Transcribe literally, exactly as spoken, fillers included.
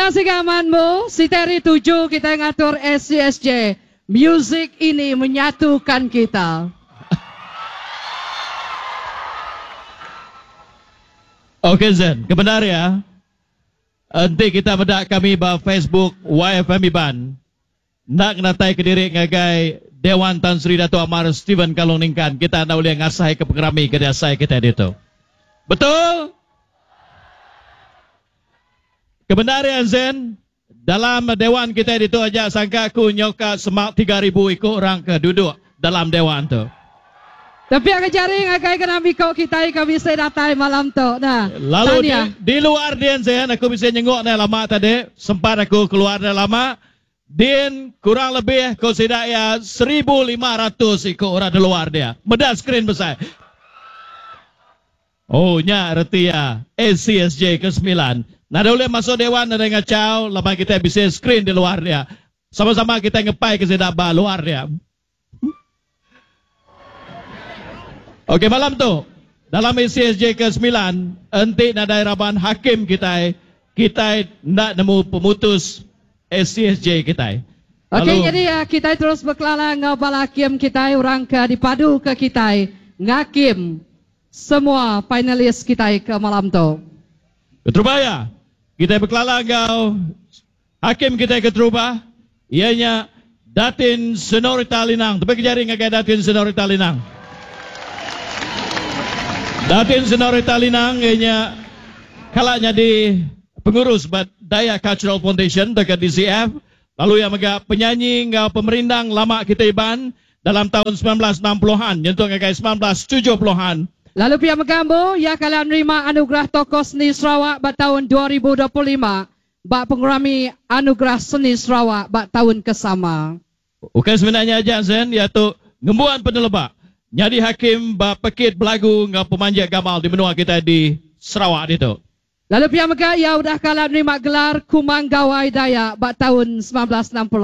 Atas igamanmu, si Terry tujuh kita ngatur S C S J. Music ini menyatukan kita. Okey Zen, kebenar ya. Nanti kita bedak kami ba Facebook Y F M Iban. Nak natai ke diri ngagai Dewan Tan Sri Dato' Amar Steven Kalong Ningkan. Kita nak boleh ngasai ke pengerami ke dasai kita itu. Betul? Kebenaran Zen, dalam dewan kita itu aja sangka aku nyoka semak tiga ribu ikut orang ke duduk dalam dewan tu. Tapi agak jaring agak kena mikau kita kami bisa datai malam tu. Nah, lalu di, di luar Dian Zen, aku bisa nyengok ni lama tadi. Sempat aku keluar ni lama. Dian kurang lebih kau sidak ya seribu lima ratus ikut orang di luar dia. Medah skrin besar. Oh, nya reti ya. S C S J ke sembilan. Nah, boleh masuk dewan ada ngacau, lepas kita bisa screen di luar dia. Sama-sama kita ngepai ke sedaba luar dia. Okey, malam tu dalam S C S J ke sembilan, enti na dairaban hakim kita, kita nak nemu pemutus S C S J kita. Okey, jadi ya kita terus berkelana ngabal hakim kita orang ke dipadu ke kita ngakim semua finalis kita ke malam tu. Ketrubaya. Kita berkelala kau hakim kita ketrubah, ianya Datin Senorita Linang. Tapi kejaring agak Datin Senorita Linang. Datin Senorita Linang ianya kalanya di pengurus Daya Cultural Foundation dekat D C F. Lalu yang agak penyanyi ngau pemerintang lama kita Iban dalam tahun sembilan belas enam puluhan, nyentuh agak sembilan belas tujuh puluhan. Lalu pihak Megambo, ia kalian menerima anugerah tokoh seni Sarawak pada tahun dua ribu dua puluh lima. Bak pengurami anugerah seni Sarawak pada tahun kesama. Bukan sebenarnya aja Zen, iaitu ngembuan penelebak. Jadi hakim bak pekit belagu ngau pemanjat gamal di menua kita di Sarawak itu. Lalu pihak Megah, ia sudah kalian menerima gelar Kumang Gawai Dayak pada tahun sembilan belas enam puluh.